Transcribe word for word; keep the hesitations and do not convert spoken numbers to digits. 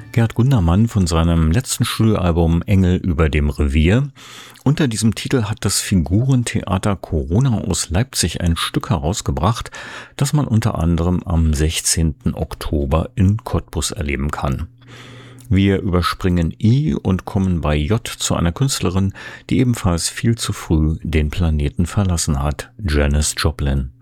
Gerd Gundermann von seinem letzten Studioalbum Engel über dem Revier. Unter diesem Titel hat das Figurentheater Corona aus Leipzig ein Stück herausgebracht, das man unter anderem am sechzehnten Oktober in Cottbus erleben kann. Wir überspringen I und kommen bei J zu einer Künstlerin, die ebenfalls viel zu früh den Planeten verlassen hat, Janis Joplin.